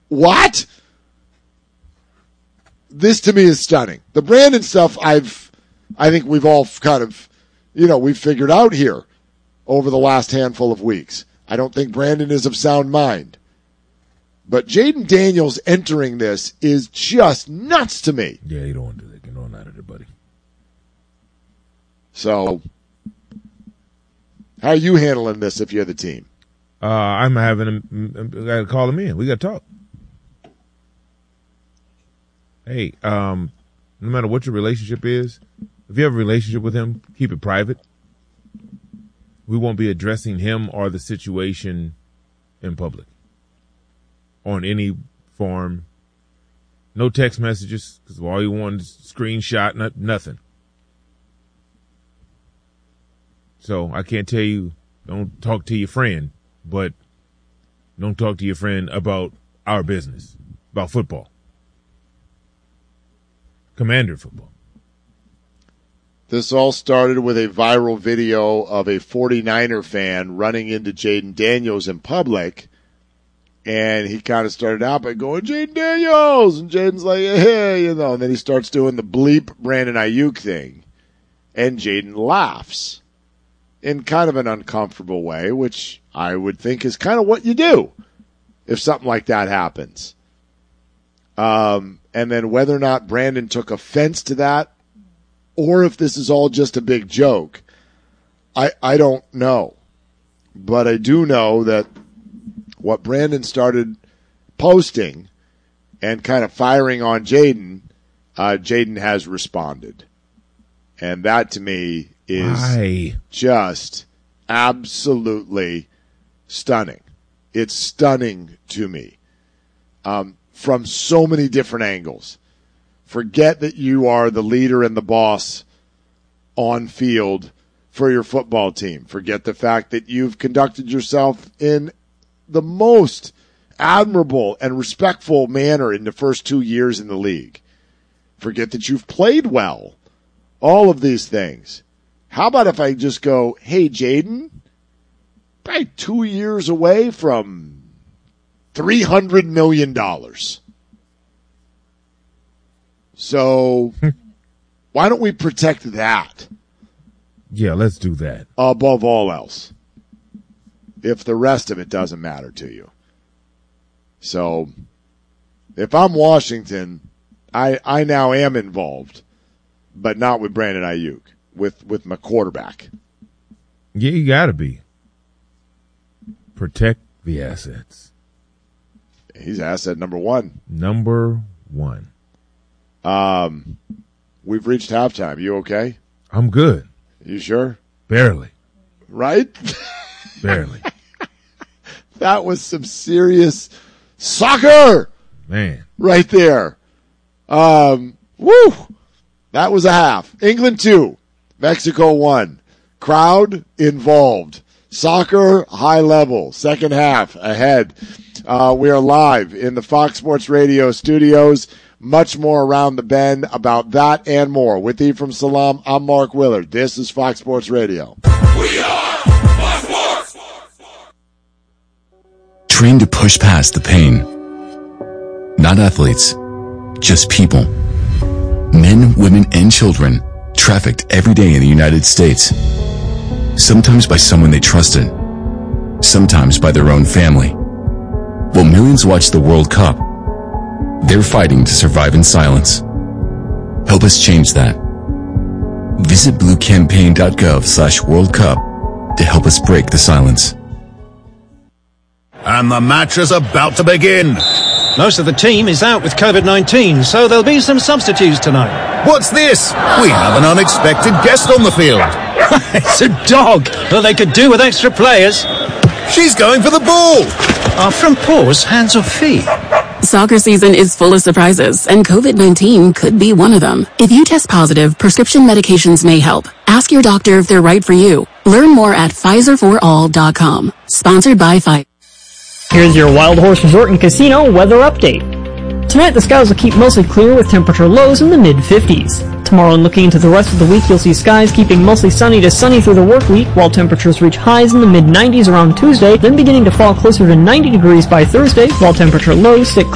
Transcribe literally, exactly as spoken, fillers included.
what? This to me is stunning. The Brandon stuff, I've, I think we've all kind of, you know, we've figured out here over the last handful of weeks. I don't think Brandon is of sound mind. But Jaden Daniels entering this is just nuts to me. Yeah, you don't want to do that. Get on out of there, buddy. So, how are you handling this if you're the team? Uh, I'm having him, I got to call him in. We got to talk. Hey, um, no matter what your relationship is, if you have a relationship with him, keep it private. We won't be addressing him or the situation in public. On any form. No text messages, because all you want is screenshot, not, nothing. So I can't tell you, don't talk to your friend, but don't talk to your friend about our business, about football. Commander football. This all started with a viral video of a 49er fan running into Jaden Daniels in public. And he kind of started out by going, Jaden Daniels! And Jaden's like, hey, you know. And then he starts doing the bleep Brandon Ayuk thing. And Jaden laughs in kind of an uncomfortable way, which I would think is kind of what you do if something like that happens. Um, and then whether or not Brandon took offense to that or if this is all just a big joke, I, I don't know. But I do know that what Brandon started posting and kind of firing on Jaden, uh, Jaden has responded. And that to me is Why? just absolutely stunning. It's stunning to me um, from so many different angles. Forget that you are the leader and the boss on field for your football team. Forget the fact that you've conducted yourself in the most admirable and respectful manner in the first two years in the league. Forget that you've played well. All of these things. How about if I just go, hey, Jaden, probably two years away from three hundred million dollars. So why don't we protect that? Yeah, let's do that. Above all else. If the rest of it doesn't matter to you. So, if I'm Washington, I I now am involved, but not with Brandon Ayuk, with, with my quarterback. Yeah, you got to be. Protect the assets. He's asset number one. Number one. Um, we've reached halftime. You okay? I'm good. You sure? Barely. Right? Barely. That was some serious soccer, man, right there. Um, woo! That was a half. England two, Mexico one. Crowd involved. Soccer high level. Second half ahead. Uh, we are live in the Fox Sports Radio studios. Much more around the bend about that and more. With you from Salam, I'm Mark Willard. This is Fox Sports Radio. We are Fox Sports. Trained to push past the pain. Not athletes, just people. Men, women, and children trafficked every day in the United States. Sometimes by someone they trusted. Sometimes by their own family. While millions watch the World Cup, they're fighting to survive in silence. Help us change that. Visit bluecampaign.gov slash World Cup to help us break the silence. And the match is about to begin. Most of the team is out with covid nineteen, so there'll be some substitutes tonight. What's this? We have an unexpected guest on the field. It's a dog, but they could do with extra players. She's going for the ball. Are front paws hands or feet? Soccer season is full of surprises, and covid nineteen could be one of them. If you test positive, prescription medications may help. Ask your doctor if they're right for you. Learn more at Pfizer for all dot com. Sponsored by Pfizer. Here's your Wild Horse Resort and Casino weather update. Tonight the skies will keep mostly clear with temperature lows in the mid fifties. Tomorrow and looking into the rest of the week, you'll see skies keeping mostly sunny to sunny through the work week, while temperatures reach highs in the mid nineties around Tuesday, then beginning to fall closer to ninety degrees by Thursday, while temperature lows sit